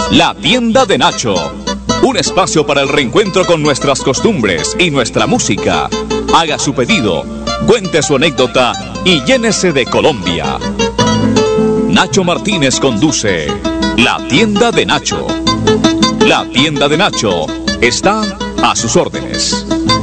La tienda de Nacho. Un espacio para el reencuentro con nuestras costumbres y nuestra música. Haga su pedido, cuente su anécdota y llénese de Colombia. Nacho Martínez conduce La tienda de Nacho. La tienda de Nacho está a sus órdenes.